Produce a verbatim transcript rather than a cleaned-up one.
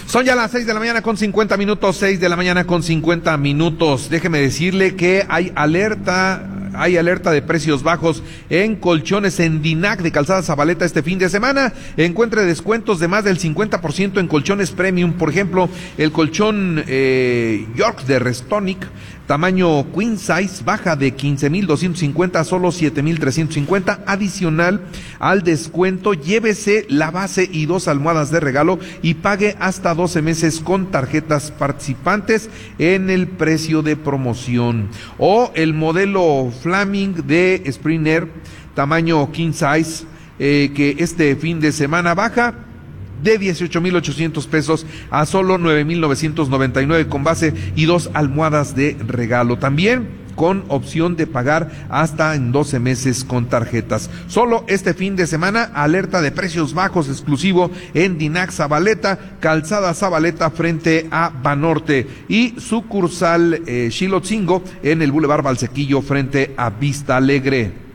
Son ya las seis de la mañana con cincuenta minutos, seis de la mañana con cincuenta minutos. Déjeme decirle que hay alerta... Hay alerta de precios bajos en colchones en Dinac de Calzada Zabaleta este fin de semana. Encuentre descuentos de más del cincuenta por ciento en colchones premium. Por ejemplo, el colchón eh, York de Restonic, tamaño queen size, baja de quince mil doscientos cincuenta a solo siete mil trescientos cincuenta. Adicional al descuento, llévese la base y dos almohadas de regalo y pague hasta doce meses con tarjetas participantes en el precio de promoción. O el modelo Flaming de Springer, tamaño king size, eh, que este fin de semana baja de dieciocho mil ochocientos pesos a solo nueve mil novecientos noventa y nueve con base y dos almohadas de regalo. También con opción de pagar hasta en doce meses con tarjetas. Solo este fin de semana, alerta de precios bajos exclusivo en Dinac Zabaleta, Calzada Zabaleta frente a Banorte, y sucursal eh, Xilotzingo en el Boulevard Valsequillo frente a Vista Alegre.